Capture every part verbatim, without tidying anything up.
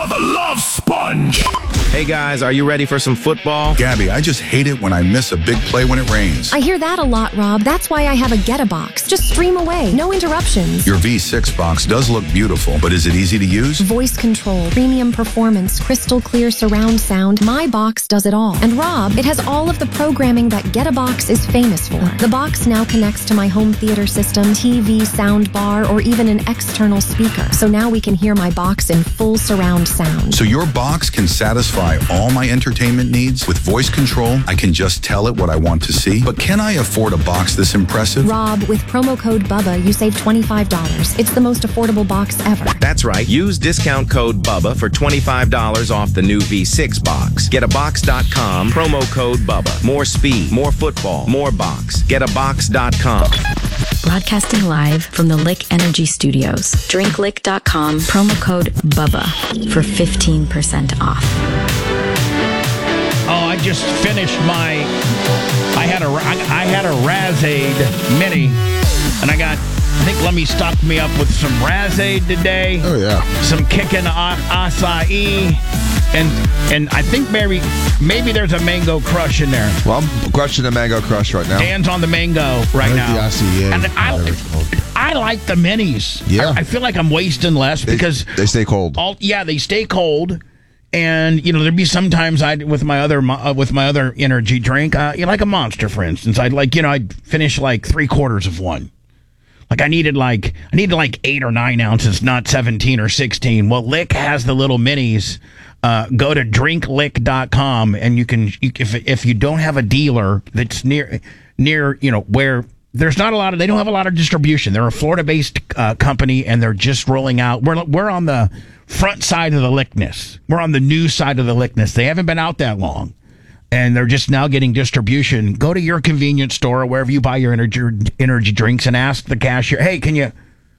Bubba the Love Sponge. Hey guys, are you ready for some football? Gabby, I just hate it when I miss a big play when it rains. I hear that a lot, Rob. That's why I have a Get-A-Box. Just stream away. No interruptions. Your V six box does look beautiful, but is it easy to use? Voice control, premium performance, crystal clear surround sound. My box does it all. And Rob, it has all of the programming that Get-A-Box is famous for. The box now connects to my home theater system, T V, sound bar, or even an external speaker. So now we can hear my box in full surround sound. So your box can satisfy all my entertainment needs? With voice control, I can just tell it what I want to see. But can I afford a box this impressive? Rob, with promo code BUBBA, you save twenty-five dollars. It's the most affordable box ever. That's right. Use discount code BUBBA for twenty-five dollars off the new V six box. Get a box dot com, promo code BUBBA. More speed, more football, more box. Get a box dot com. Broadcasting live from the Lick Energy Studios. drink lick dot com, promo code BUBBA for fifteen percent off. Oh, I just finished my, I had a, I had a Razade Mini, and I got, I think Lemmy stocked me up with some Razade today. Oh, yeah. Some kicking acai, and and I think maybe, maybe there's a Mango Crush in there. Well, I'm crushing the Mango Crush right now. Dan's on the Mango right I like now. the acai, and I, I like the minis. Yeah. I, I feel like I'm wasting less They, because they stay cold. All, yeah, they stay cold. And you know, there'd be sometimes I with my other uh, with my other energy drink, uh, you know, like a Monster, for instance. I'd like you know I'd finish like three quarters of one. Like I needed like I needed like eight or nine ounces, not seventeen or sixteen. Well, Lick has the little minis. Uh, go to drink lick dot com and you can you, if if you don't have a dealer that's near near you know where. There's not a lot of, they don't have a lot of distribution. They're a Florida-based uh, company, and they're just rolling out. We're we're on the front side of the Lickness. We're on the new side of the Lickness. They haven't been out that long, and they're just now getting distribution. Go to your convenience store or wherever you buy your energy energy drinks and ask the cashier, "Hey, can you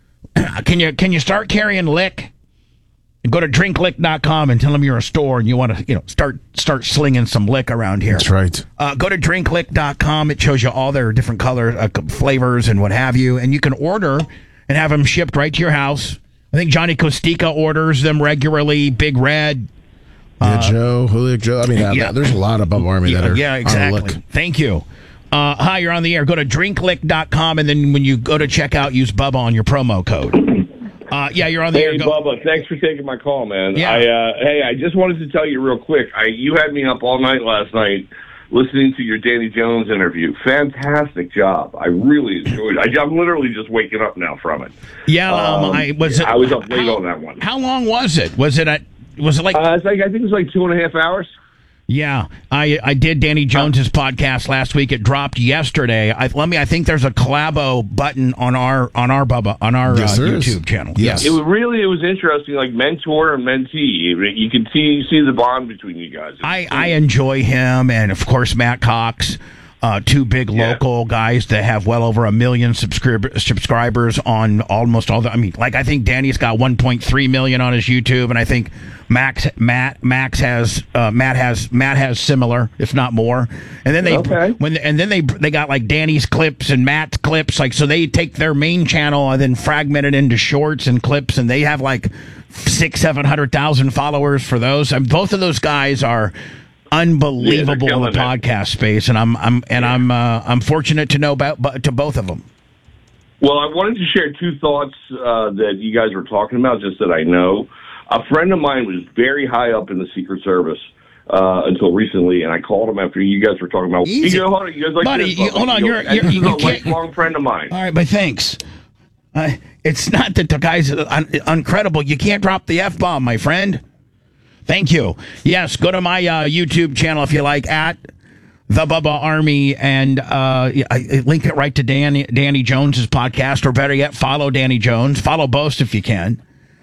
can you can you start carrying Lick?" And go to drink lick dot com and tell them you're a store and you want to, you know, start start slinging some Lick around here. That's right. Uh, go to drink lick dot com. It shows you all their different color uh, flavors and what have you, and you can order and have them shipped right to your house. I think Johnny Costica orders them regularly. Big Red. Yeah, uh, Joe, Julio, Joe. I mean, yeah. there's a lot of Bubba Army that yeah, are yeah, on exactly. Lick. Thank you. Uh, hi, you're on the air. Go to drink lick dot com, and then when you go to checkout, use Bubba on your promo code. Uh, yeah, you're on the hey, air. Go. Bubba, thanks for taking my call, man. Yeah. I, uh, hey, I just wanted to tell you real quick. I, you had me up all night last night listening to your Danny Jones interview. Fantastic job. I really enjoyed it. I, I'm literally just waking up now from it. Yeah, um, um, I was. It, I was up late how, on that one. How long was it? Was it at? Was it like? Uh, it's like I think it was like two and a half hours. Yeah, I I did Danny Jones's podcast last week. It dropped yesterday. I, let me. I think there's a collabo button on our on our Bubba on our Yes, uh, there YouTube is. channel. Yes. It was really it was interesting, like mentor and mentee. You can see see the bond between you guys. I I enjoy him, and of course Matt Cox. Uh, two big local yeah. guys that have well over a million subscrib- subscribers on almost all the. I mean, like I think Danny's got one point three million on his YouTube, and I think Max Matt Max has uh, Matt has Matt has similar, if not more. And then they okay. when and then they they got like Danny's clips and Matt's clips, like so they take their main channel and then fragment it into shorts and clips, and they have like six seven hundred thousand followers for those. And both of those guys are unbelievable yeah, in the podcast it. space, and I'm I'm and yeah. I'm uh, I'm fortunate to know about to both of them. Well, I wanted to share two thoughts uh, that you guys were talking about, just that I know. A friend of mine was very high up in the Secret Service uh, until recently, and I called him after you guys were talking about. Easy. You know, hold on, you guys like Buddy, this, you, hold on, you you're, know, you're, this you is a can't. lifelong friend of mine. All right, but thanks. Uh, it's not that the guy's un- uncredible. You can't drop the F bomb, my friend. Thank you. Yes, go to my uh, YouTube channel if you like, at The Bubba Army, and uh, I, I link it right to Danny, Danny Jones's podcast, or better yet, follow Danny Jones. Follow both if you can.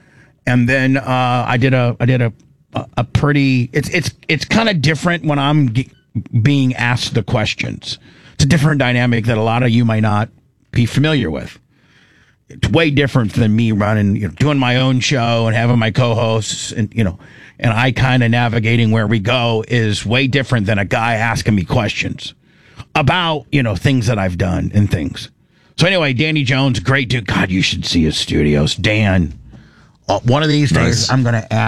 And then uh, I did a I did a a, a pretty. It's it's it's kind of different when I'm g- being asked the questions. It's a different dynamic that a lot of you might not be familiar with. It's way different than me running, you know, doing my own show and having my co-hosts, and you know, and I kind of navigating where we go is way different than a guy asking me questions about, you know, things that I've done and things. So anyway, Danny Jones, great dude. God, you should see his studios. Dan, uh, one of these days, nice. I'm going to ask.